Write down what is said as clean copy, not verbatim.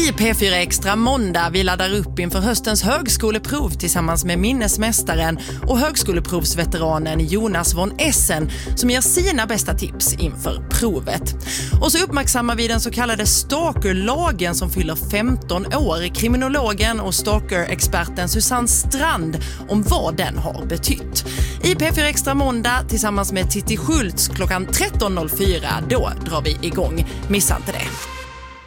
I P4 Extra måndag vi laddar upp inför höstens högskoleprov tillsammans med minnesmästaren och högskoleprovsveteranen Jonas von Essen som ger sina bästa tips inför provet. Och så uppmärksammar vi den så kallade stalkerlagen som fyller 15 år. Kriminologen och stalker-experten Susanne Strand om vad den har betytt. I P4 Extra måndag tillsammans med Titti Schultz klockan 13.04, då drar vi igång. Missa inte det.